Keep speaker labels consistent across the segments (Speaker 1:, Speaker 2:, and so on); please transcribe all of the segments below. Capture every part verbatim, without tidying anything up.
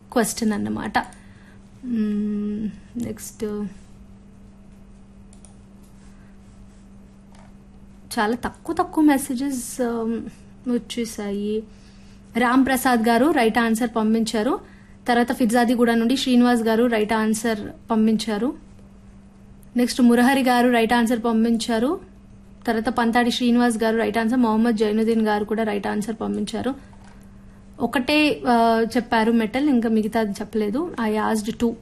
Speaker 1: Question అన్నమాట. Next చాలా తక్కువ తక్కువ మెసేజెస్ వచ్చేసాయి. రామ్ ప్రసాద్ గారు రైట్ ఆన్సర్ పంపించారు. తర్వాత ఫిర్జాదిగూడ నుండి శ్రీనివాస్ గారు రైట్ ఆన్సర్ పంపించారు. నెక్స్ట్ మురహరి గారు రైట్ ఆన్సర్ పంపించారు. తర్వాత పంతాడి శ్రీనివాస్ గారు రైట్ ఆన్సర్. మొహమ్మద్ జైనుద్దీన్ గారు కూడా రైట్ ఆన్సర్ పంపించారు. ఒకటే చెప్పారు మెటల్, ఇంకా మిగతాది చెప్పలేదు. I asked two.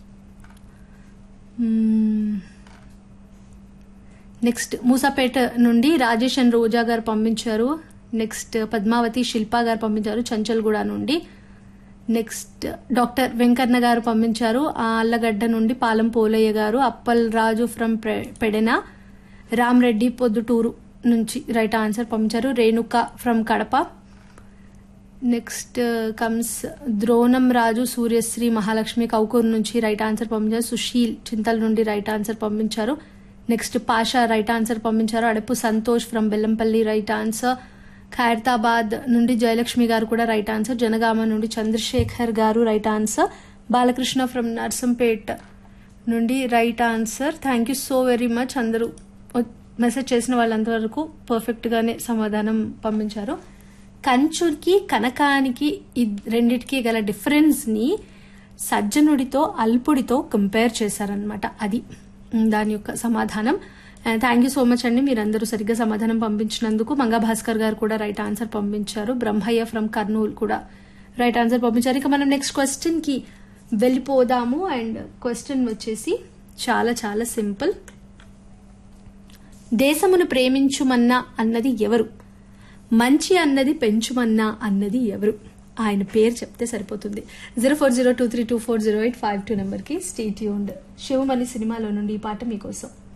Speaker 1: Next Moosapet నుండి రాజేష్ అండ్ రోజా గారు పంపించారు. నెక్స్ట్ పద్మావతి శిల్పా గారు పంపించారు చంచల్గూడ నుండి. నెక్స్ట్ డాక్టర్ వెంకన్న గారు పంపించారు ఆళ్లగడ్డ నుండి. పాలం పోలయ్య గారు, అప్పల్ రాజు ఫ్రమ్ పెడెన, రామ్ రెడ్డి పొద్దుటూరు నుంచి రైట్ ఆన్సర్ పంపించారు. Renuka from Kadapa. Next comes Dronam రాజు, సూర్యశ్రీ, మహాలక్ష్మి కౌకూరు నుంచి రైట్ ఆన్సర్ పంపించారు. సుశీల్ చింతల నుండి రైట్ ఆన్సర్ పంపించారు. నెక్స్ట్ పాషా రైట్ ఆన్సర్ పంపించారు. Adapu Santosh from Bellampalli right answer. Khairatabad నుండి జయలక్ష్మి గారు కూడా రైట్ ఆన్సర్. జనగామ నుండి చంద్రశేఖర్ గారు right answer. Balakrishna from Narsampet నుండి right answer. Thank you so very much. అందరూ మెసేజ్ చేసిన వాళ్ళంతవరకు పర్ఫెక్ట్ గానే సమాధానం పంపించారు. కంచుకి కనకానికి రెండిటికి గల డిఫరెన్స్ ని సజ్జనుడితో అల్పుడితో కంపేర్ చేశారనమాట. అది దాని యొక్క సమాధానం. థ్యాంక్ యూ సో మచ్ అండి, మీరందరూ సరిగ్గా సమాధానం పంపించినందుకు. మంగా భాస్కర్ గారు కూడా రైట్ ఆన్సర్ పంపించారు. బ్రహ్మయ్య ఫ్రమ్ కర్నూలు కూడా రైట్ ఆన్సర్ పంపించారు. ఇక మనం నెక్స్ట్ క్వశ్చన్ కి వెళ్ళిపోదాము. అండ్ క్వశ్చన్ వచ్చేసి చాలా చాలా సింపుల్. దేశమును ప్రేమించుమన్నా అన్నది ఎవరు? మంచి అన్నది పెంచుమన్నా అన్నది ఎవరు? ఆయన పేరు చెప్తే సరిపోతుంది. Zero four zero two three two four zero eight five two number కి స్టే ట్యూన్డ్. శివమణి సినిమాలో నుండి ఈ పాట మీకోసం.